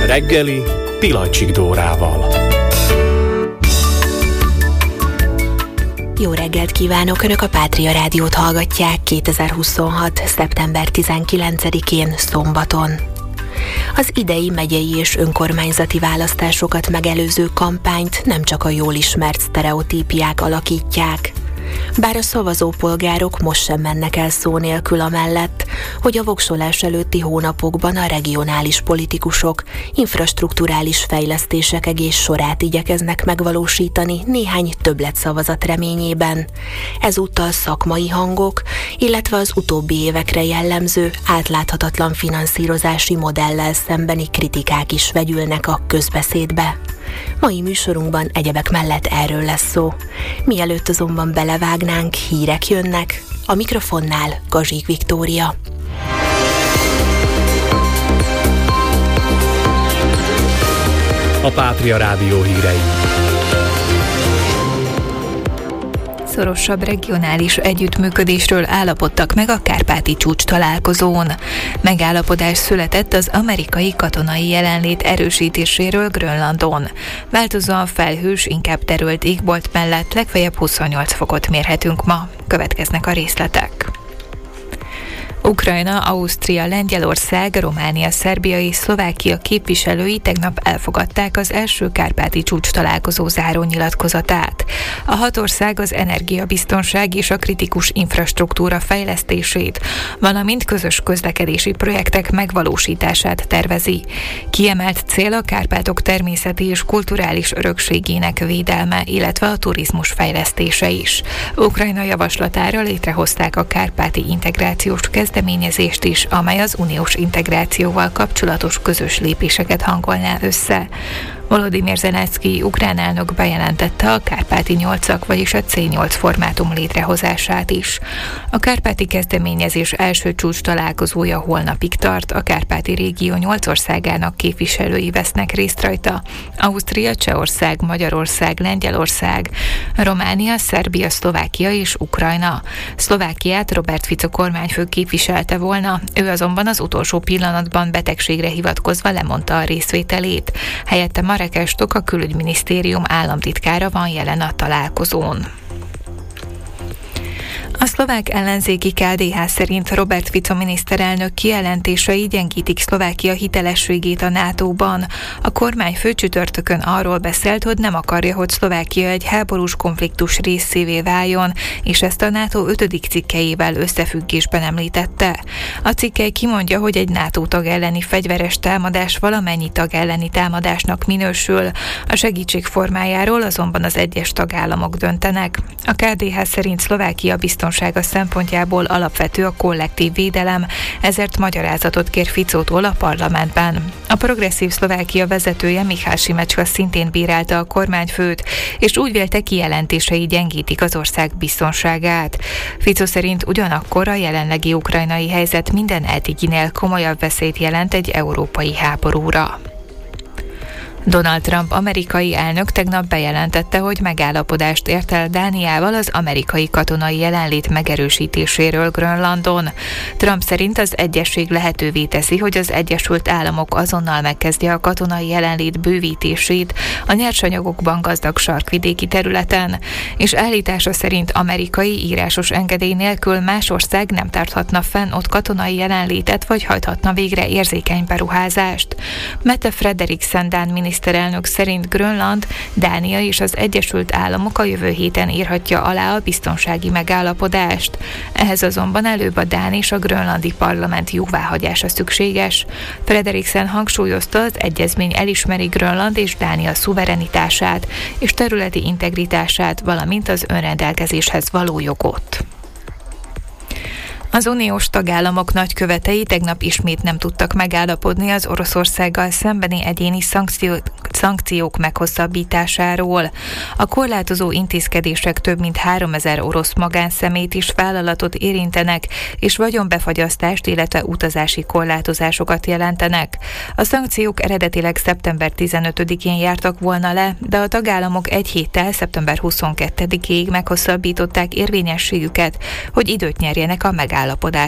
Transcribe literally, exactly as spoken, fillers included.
reggeli Pilacsik Dórával. Jó reggelt kívánok! Önök a Pátria Rádiót hallgatják kétezer-huszonhat. szeptember tizenkilencedikén szombaton. Az idei megyei és önkormányzati választásokat megelőző kampányt nem csak a jól ismert sztereotípiák alakítják. Bár a szavazópolgárok most sem mennek el szó nélkül amellett, hogy a voksolás előtti hónapokban a regionális politikusok infrastrukturális fejlesztések egész sorát igyekeznek megvalósítani néhány többletszavazat reményében. Ezúttal szakmai hangok, illetve az utóbbi évekre jellemző átláthatatlan finanszírozási modellel szembeni kritikák is vegyülnek a közbeszédbe. Mai műsorunkban egyebek mellett erről lesz szó. Mielőtt azonban belevágnánk, hírek jönnek, a mikrofonnál Gazsik Viktória. A Pátria Rádió hírei. Szorosabb regionális együttműködésről állapodtak meg a kárpáti csúcs találkozón. Megállapodás született az amerikai katonai jelenlét erősítéséről Grönlandon. Változóan felhős, inkább terült égbolt mellett legfeljebb huszonnyolc fokot mérhetünk ma. Következnek a részletek. Ukrajna, Ausztria, Lengyelország, Románia, Szerbia és Szlovákia képviselői tegnap elfogadták az első kárpáti csúcs találkozó záró nyilatkozatát. A hat ország az energiabiztonság és a kritikus infrastruktúra fejlesztését, valamint közös közlekedési projektek megvalósítását tervezi. Kiemelt cél a Kárpátok természeti és kulturális örökségének védelme, illetve a turizmus fejlesztése is. Ukrajna javaslatára létrehozták a kárpáti integrációs kezdeményezést is, amely az uniós integrációval kapcsolatos közös lépéseket hangolná össze. Volodymyr Zelenszky ukrán elnök bejelentette a kárpáti nyolcak, vagyis a cé nyolc formátum létrehozását is. A kárpáti kezdeményezés első csúcs találkozója holnapig tart, a kárpáti régió nyolc országának képviselői vesznek részt rajta. Ausztria, Csehország, Magyarország, Lengyelország, Románia, Szerbia, Szlovákia és Ukrajna. Szlovákiát Robert Fico kormányfő képviselte volna, ő azonban az utolsó pillanatban betegségre hivatkozva lemondta a részvételét. Helyette Marek Stok, a külügyminisztérium államtitkára van jelen a találkozón. A szlovák ellenzéki ká dé há szerint Robert Fico miniszterelnök kijelentései gyengítik Szlovákia hitelességét a nátóban. A kormányfő csütörtökön arról beszélt, hogy nem akarja, hogy Szlovákia egy háborús konfliktus részévé váljon, és ezt a NATO ötödik cikkeivel összefüggésben említette. A cikkely kimondja, hogy egy NATO tag elleni fegyveres támadás valamennyi tag elleni támadásnak minősül. A segítség formájáról azonban az egyes tagállamok döntenek. A ká dé há szerint Szlovákia biztonsága szempontjából alapvető a kollektív védelem, ezért magyarázatot kér Ficótól a parlamentben. A progresszív Szlovákia vezetője Michal Šimečka szintén bírálta a kormányfőt, és úgy vélte, kijelentései gyengítik az ország biztonságát. Fico szerint ugyanakkor a jelenlegi ukrajnai helyzet minden eddiginél komolyabb veszélyt jelent egy európai háborúra. Donald Trump amerikai elnök tegnap bejelentette, hogy megállapodást ért el Dániával az amerikai katonai jelenlét megerősítéséről Grönlandon. Trump szerint az egyezség lehetővé teszi, hogy az Egyesült Államok azonnal megkezdje a katonai jelenlét bővítését a nyersanyagokban gazdag sarkvidéki területen, és állítása szerint amerikai írásos engedély nélkül más ország nem tarthatna fenn ott katonai jelenlétet, vagy hajthatna végre érzékeny beruházást. Mette Frederiksen dán miniszterelnök szerint Grönland, Dánia és az Egyesült Államok a jövő héten írhatja alá a biztonsági megállapodást. Ehhez azonban előbb a dán és a grönlandi parlament jóváhagyása szükséges. Frederiksen hangsúlyozta, az egyezmény elismeri Grönland és Dánia szuverenitását és területi integritását, valamint az önrendelkezéshez való jogot. Az uniós tagállamok nagykövetei tegnap ismét nem tudtak megállapodni az Oroszországgal szembeni egyéni szankció, szankciók meghosszabbításáról. A korlátozó intézkedések több mint háromezer orosz magánszemélyt is vállalatot érintenek, és vagyonbefagyasztást, illetve utazási korlátozásokat jelentenek. A szankciók eredetileg szeptember tizenötödikén jártak volna le, de a tagállamok egy héttel szeptember huszonkettedikéig meghosszabbították érvényességüket, hogy időt nyerjenek a megállapodásra.